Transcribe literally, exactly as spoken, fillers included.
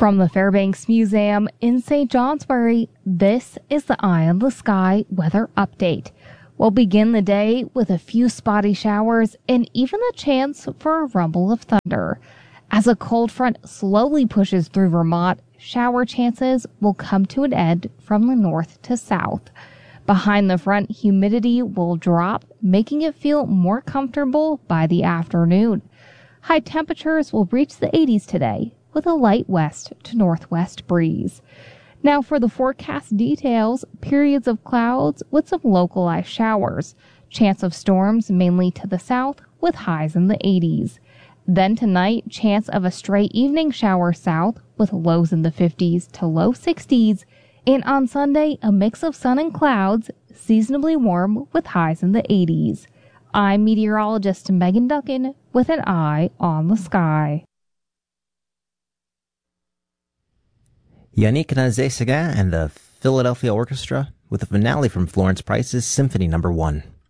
From the Fairbanks Museum in Saint Johnsbury, this is the Eye on the Sky weather update. We'll begin the day with a few spotty showers and even a chance for a rumble of thunder. As a cold front slowly pushes through Vermont, shower chances will come to an end from the north to south. Behind the front, humidity will drop, making it feel more comfortable by the afternoon. High temperatures will reach the eighties today, with a light west to northwest breeze. Now for the forecast details, periods of clouds with some localized showers. Chance of storms mainly to the south with highs in the eighties. Then tonight, chance of a stray evening shower south with lows in the fifties to low sixties. And on Sunday, a mix of sun and clouds, seasonably warm with highs in the eighties. I'm meteorologist Megan Duncan with an eye on the sky. Yannick Nézet-Séguin and the Philadelphia Orchestra with a finale from Florence Price's Symphony Number One.